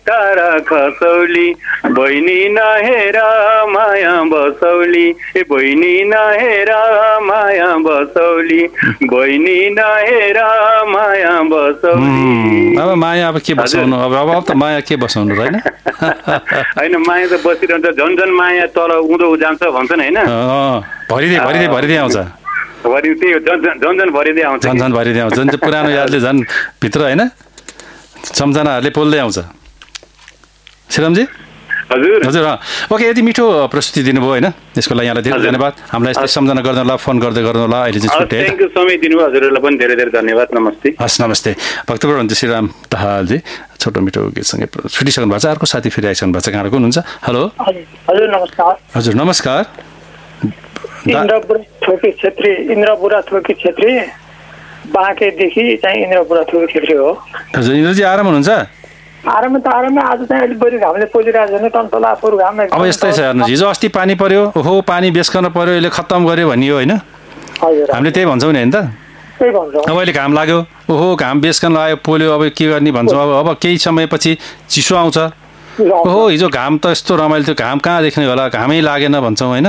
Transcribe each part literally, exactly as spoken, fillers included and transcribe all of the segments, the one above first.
तारा खसौली बहिनी नहेर माया बसौली ए बहिनी नहेर माया बसौली बहिनी नहेर माया बसौली। अब माया अब के बसाउनु अब अब त माया के बसाउनु होइन होइन माया त बसिरहन्छ झन् झन् माया तल उँधो जान्छ भन्छन् होइन भरिदिए भरिदिए भरिदिए आउँछ भरि त्यही झन् झन् झन् भरिदिए आउँछ झन् झन् भरिदिए आउँछ जुन चाहिँ पुरानो यादले झन् भित्र होइन सम्झनाहरूले पोल्दै आउँछ। श्रीरामजी हजुर हजुर ओके यति मिठो प्रस्तुति दिनुभयो होइन यसको लागि यहाँलाई धेरै धन्यवाद। हामीलाई यस्तै सम्झना गर्नु होला फोन गर्दै गर्नु होला अहिले चाहिँ छुट्टै थ्याङ्क यू समय दिनुभयो हजुरहरूलाई पनि धेरै धेरै धन्यवाद नमस्ते। हस् नमस्ते भक्तपुर हुनुहुन्छ श्रीराम दाहालजी छोटो मिठो गीतसँगै छुटिसक्नु भएको छ। अर्को साथी फेरि आइसक्नु भएको छ कहाँको हुनुहुन्छ हेलो हजुर नमस्कार हजुर नमस्कार इन्द्रपुरा थोकी छेत्री इन्द्रपुरा थोकी छेत्री बाँकेदेखि चाहिँ इन्द्रपुरा थोकी छेत्री हो। हजुर इन्द्रजी आराम हुनुहुन्छ? आराम त आरामै आज चाहिँ अलिक बढी घामले पोलिरहेको छैन तन्तला पुरो घाम अब यस्तै छ हेर्नुहोस् हिजो अस्ति पानी पर्यो ओहो पानी बेस्कन पर्यो यसले खत्तम गर्यो भनियो होइन हामीले त्यही भन्छौँ नि होइन त त्यही भन्छौँ। अब अहिले घाम लाग्यो ओहो घाम बेस्कन लाग्यो पोल्यो अब के गर्ने भन्छौँ अब अब केही समयपछि चिसो आउँछ ओहो हिजो घाम त यस्तो रमाइलो थियो घाम कहाँ देख्ने होला घामै लागेन भन्छौँ होइन।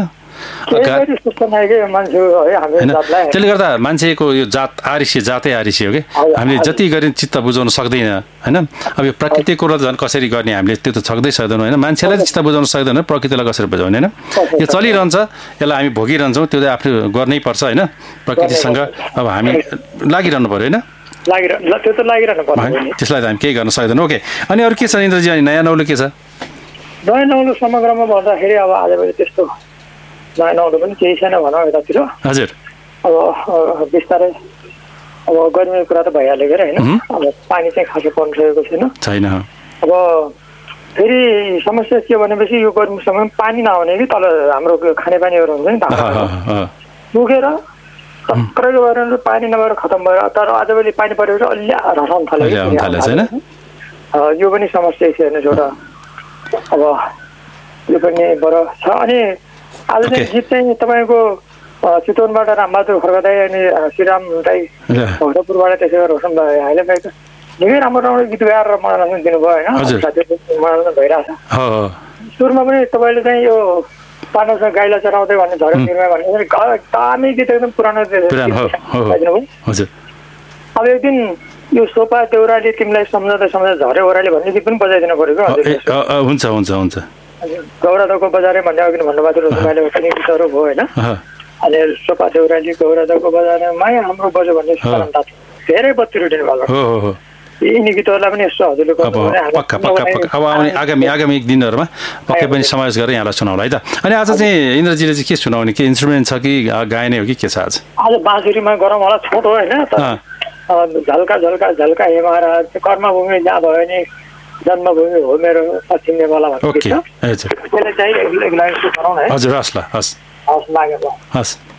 त्यसले गर्दा मान्छेको यो जात आरिसी जातै आरिसी हो कि हामीले जति गरे चित्त बुझाउन सक्दैन होइन। अब यो प्राकृतिक कुरो झन् कसरी गर्ने हामीले त्यो त सक्दै सक्दैनौँ होइन मान्छेलाई चित्त बुझाउन सक्दैन प्रकृतिलाई कसरी बुझाउने होइन। यो चलिरहन्छ यसलाई हामी भोगिरहन्छौँ त्यो चाहिँ आफूले गर्नै पर्छ होइन प्रकृतिसँग अब हामी लागिरहनु पऱ्यो होइन त्यसलाई त हामी केही गर्न सक्दैनौँ। ओके अनि अरू के छ इन्द्रजी अनि नयाँ नौलो के छ? नयाँ नौलो समग्रमा भन्दाखेरि अब आजभोलि त्यस्तो नयाँ नौलो पनि केही छैन भनौँ यतातिर। हजुर अब बिस्तारै अब गर्मीको कुरा त भइहाल्यो क्या होइन अब पानी चाहिँ खासै पर्नु सकेको छैन छैन। अब फेरि समस्या के भनेपछि यो गर्मी समयमा पानी नआउने कि तल हाम्रो खानेपानीहरू हुन्छ नि त सुकेर टक्कै भएर पानी नभएर खतम भएर तर आजभोलि पानी परेपछि अलि रसाउनु थाल्यो यो पनि समस्या छ हेर्नुहोस् एउटा अब यो पनि बडो छ। अनि आज चाहिँ गीत चाहिँ तपाईँको चितवनबाट रामबहादुर खड्का अनि श्रीराम दाई भक्तपुरबाट त्यसै गरेर रोशन दाई अहिले दाई त निकै राम्रो राम्रो गीत गाएर मनोरञ्जन दिनुभयो होइन साथीहरू मनोरञ्जन भइरहेछ। सुरुमा पनि तपाईँले चाहिँ यो पानोसँग गाईलाई चराउँदै भन्ने झरे निर्माण भन्ने दामी गीत एकदम पुरानो अब एक दिन यो सोपा देउराले तिमीलाई सम्झाउँदै सम्झाउँदै झरे ओह्राले भन्ने गीत पनि बजाइदिनु पऱ्यो क्या। हुन्छ हुन्छ हुन्छ गौरादको बजारे भन्ने अघि भन्नुभएको थियो रोशनले पनि गीतहरू भयो होइन। अनि सोपा देउराली गौरादको बजारे माया हाम्रो बज्यो भन्ने धेरै बत्ती रुटिनु भएको यिनी गीतहरूलाई पनि यसो हजुरले पक्का पक्का पक्का अब आउने आगामी आगामी दिनहरूमा पक्कै पनि समावेश गरेर यहाँलाई सुनाउला है त। अनि आज चाहिँ इन्द्रजीले चाहिँ के सुनाउने के इन्स्ट्रुमेन्ट छ कि गायनै हो कि के छ आज? आज बाँसुरीमा गरौँ होला छोटो होइन झल्का झल्का झल्का हेमारा कर्मभूमि जहाँ भयो नि जन्मभूमि हो मेरो पश्चिम नेपाल भन्ने ओके त्यसले चाहिँ हजुर हस् ल हस् हस् लाग्यो हस्